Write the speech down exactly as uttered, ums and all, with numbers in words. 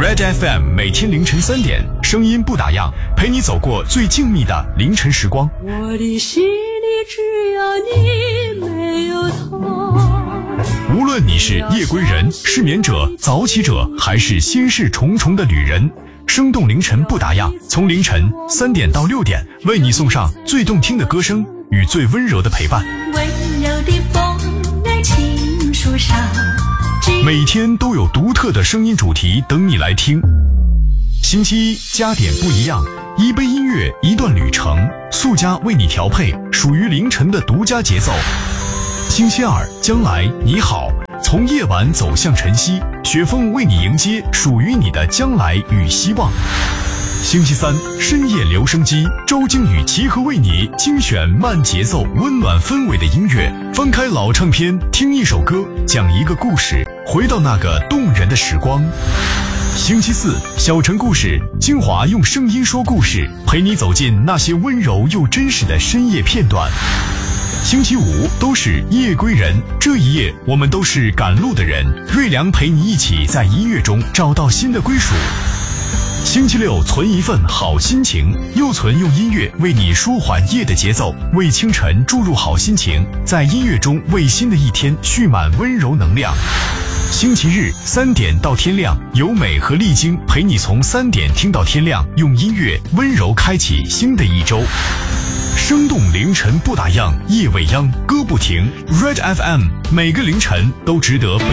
Red F M 每天凌晨三点，声音不打烊，陪你走过最静谧的凌晨时光。 我的心里只有你，没有他。 无论你是夜归人、失眠者、早起者，还是心事重重的旅人，生动凌晨不打烊，从凌晨三点到六点，为你送上最动听的歌声与最温柔的陪伴。 温柔的风在青树上， 每天都有独特的声音主题等你来听。星期一加点不一样，一杯音乐一段旅程，速家为你调配属于凌晨的独家节奏。星期二将来你好，从夜晚走向晨曦，雪峰为你迎接属于你的将来与希望。星期三深夜留声机，周经与齐和为你精选慢节奏温暖氛围的音乐，翻开老唱片，听一首歌，讲一个故事，回到那个动人的时光。星期四小城故事，精华用声音说故事，陪你走进那些温柔又真实的深夜片段。星期五都是夜归人，这一夜我们都是赶路的人，瑞良陪你一起在音乐中找到新的归属。星期六存一份好心情，又存用音乐为你舒缓夜的节奏，为清晨注入好心情，在音乐中为新的一天蓄满温柔能量。星期日三点到天亮，由美和丽晶陪你从三点听到天亮，用音乐温柔开启新的一周。生动凌晨不打烊，夜未央，歌不停。Red F M 每个凌晨都值得被